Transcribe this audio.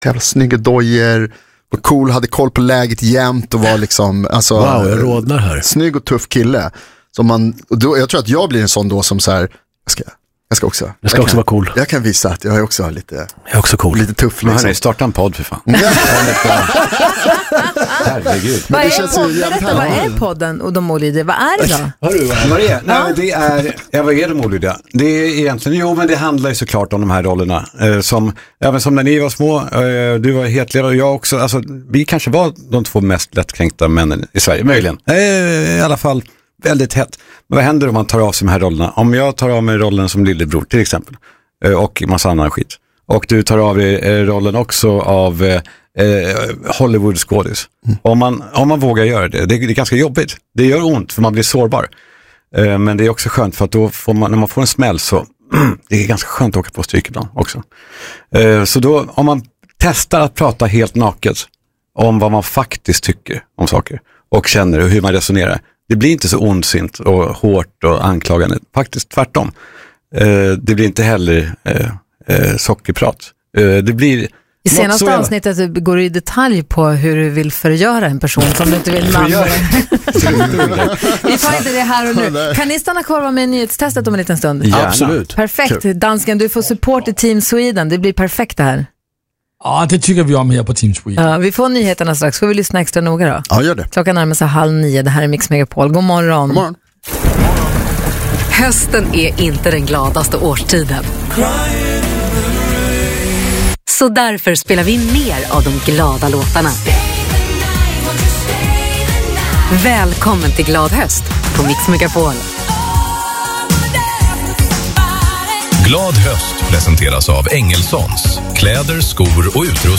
jävla snygga dojer, var cool, hade koll på läget jämt och var liksom, alltså, wow, jag rodnar här. Snygg och tuff kille. Som jag tror att jag blir en sån då som så här, jag ska också vara cool. Jag kan visa att jag är också lite, jag är också cool. Lite tuff liksom. Men starta en podd för fan. Herregud. Vad är podden och de olydiga? Vad är det då? Vad är det? Nej, det är, vad är de olydiga? Det är egentligen, men det handlar ju såklart om de här rollerna. Även som när ni var små, du var hetlevad och jag också. Alltså, vi kanske var de 2 mest lättkränkta männen i Sverige, möjligen. I alla fall väldigt hett. Men vad händer om man tar av sig de här rollerna? Om jag tar av mig rollen som lillebror till exempel, och massa annan skit. Och du tar av dig rollen också av Hollywood-skådis. Om man vågar göra det är ganska jobbigt. Det gör ont för man blir sårbar. Men det är också skönt för att då får man, när man får en smäll så det är ganska skönt att åka på stryk ibland också. Så då, om man testar att prata helt naket om vad man faktiskt tycker om saker och känner och hur man resonerar, det blir inte så ondsint och hårt och anklagande. Faktiskt tvärtom. Det blir inte heller sockerprat. Det blir i senaste avsnittet går du i detalj på hur du vill förgöra en person som du inte vill namna. Vi tar inte det här och nu. Kan ni stanna kvar och vara med i nyhetstestet om en liten stund? Ja, absolut. Perfekt. Dansken, du får support i Team Sweden. Det blir perfekt det här. Ja, det tycker vi om här på Team Sweden. Ja, vi får nyheterna strax. Får vi lyssna extra noga då? Ja, gör det. Klockan närmar sig 8:30. Det här är Mix Megapol. God morgon. God morgon. Hösten är inte den gladaste årstiden. Så därför spelar vi mer av de glada låtarna. Välkommen till Glad höst på Mix Megapol. Glad höst presenteras av Engelsons. Kläder, skor och utrustning